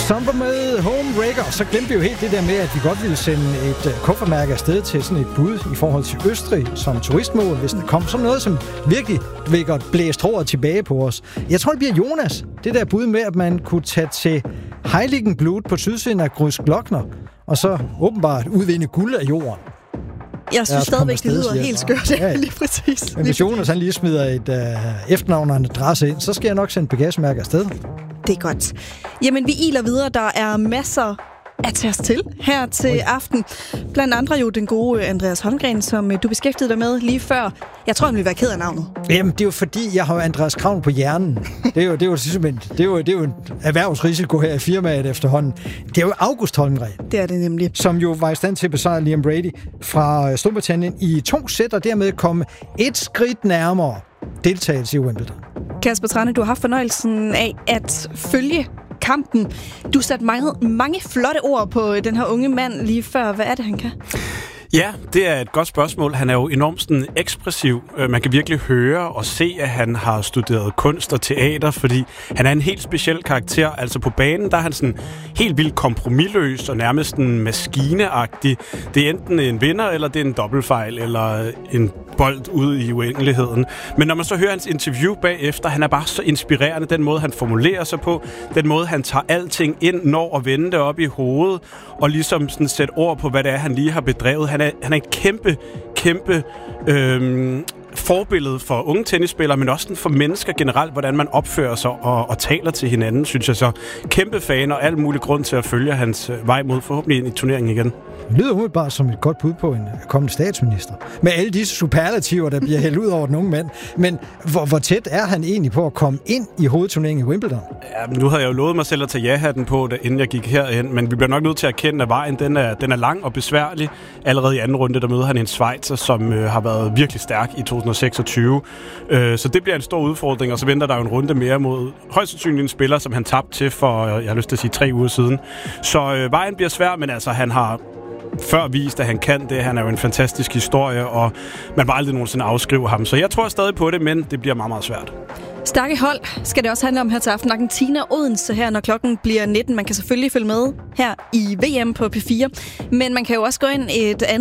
Stomper med Homebreaker. Så glemte vi jo helt det der med, at vi godt ville sende et kuffermærke afsted til sådan et bud i forhold til Østrig som turistmål, hvis der kom sådan noget, som virkelig vil godt blæse håret tilbage på os. Jeg tror, det bliver Jonas. Det der bud med, at man kunne tage til Heiligenblut på sydsiden af Großglockner, og så åbenbart udvinde guld af jorden. Jeg synes stadigvæk, det lyder helt skørt. Ja, lige præcis. Men hvis Jonas han lige smider et efternavn og en adresse ind, så skal jeg nok sende bagagemærke afsted. Det er godt. Jamen, vi iler videre. Der er masser at tage os til her til aften. Blandt andre jo den gode Andreas Holmgren, som du beskæftigede dig med lige før. Jeg tror, han ville være ked af navnet. Jamen, det er jo fordi, jeg har Andreas Kravn på hjernen. Det er jo en erhvervsrisiko her i firmaet efterhånden. Det er jo August Holmgren. Det er det nemlig. Som jo var i stand til at besejre Liam Brady fra Storbritannien i 2 sæt, og dermed komme et skridt nærmere deltagelse i Wimbledon. Kasper Tranne, du har haft fornøjelsen af at følge kampen. Du satte mange flotte ord på den her unge mand lige før. Hvad er det, han kan? Ja, det er et godt spørgsmål. Han er jo enormt sådan ekspressiv. Man kan virkelig høre og se, at han har studeret kunst og teater, fordi han er en helt speciel karakter. Altså på banen, der er han sådan helt vildt kompromisløs og nærmest sådan maskineagtig. Det er enten en vinder, eller det er en dobbeltfejl, eller en bold ud i uendeligheden. Men når man så hører hans interview bagefter, han er bare så inspirerende, den måde, han formulerer sig på, den måde, han tager alting ind, når at vende det op i hovedet, og ligesom sådan sætte ord på, hvad det er, han lige har bedrevet. Han er et kæmpe forbillede for unge tennisspillere, men også for mennesker generelt, hvordan man opfører sig og taler til hinanden, synes jeg så. Kæmpe fan og alt mulig grund til at følge hans vej mod forhåbentlig ind i turneringen igen. Det lyder umiddelbart som et godt bud på en kommende statsminister. Med alle disse superlativer, der bliver hældt ud over den unge mand. Men hvor tæt er han egentlig på at komme ind i hovedturneringen i Wimbledon? Ja, nu havde jeg jo lovet mig selv at tage ja-hatten på, inden jeg gik herhen, men vi bliver nok nødt til at erkende, at vejen den er lang og besværlig. Allerede i anden runde, der møder han en schweizer, som har været virkelig stærk i 2026. Så det bliver en stor udfordring, og så venter der jo en runde mere mod højst sandsynligt en spiller, som han tabte til for, jeg har lyst til at sige, 3 uger siden. Så vejen bliver svær, men altså han har før vist, at han kan det. Han er jo en fantastisk historie, og man vil aldrig nogensinde afskrive ham. Så jeg tror stadig på det, men det bliver meget, meget svært. Stærke hold skal det også handle om her til aften. Argentina og Odense her, når klokken bliver 19. Man kan selvfølgelig følge med her i VM på P4, men man kan jo også gå ind et andet